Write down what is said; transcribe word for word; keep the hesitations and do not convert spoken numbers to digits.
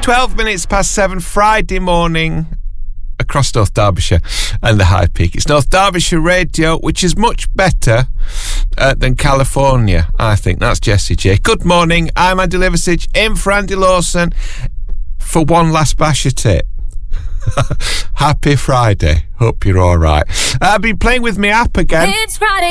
twelve minutes past seven, Friday morning, across North Derbyshire and the High Peak. It's North Derbyshire Radio, which is much better uh, than California, I think. That's Jessie J. Good morning, I'm Andy Liversidge, in for Andy Lawson for one last basher tip. Happy Friday. Hope you're all right. I've been playing with my app again. It's Friday.